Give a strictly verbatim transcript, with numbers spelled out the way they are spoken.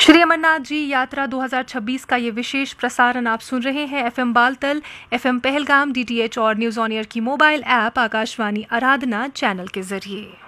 श्री अमरनाथ जी यात्रा दो हज़ार छब्बीस का ये विशेष प्रसारण आप सुन रहे हैं FM Baltal, FM Pahalgam, DTH और न्यूज ऑन एयर की मोबाइल ऐप आकाशवाणी आराधना चैनल के जरिए।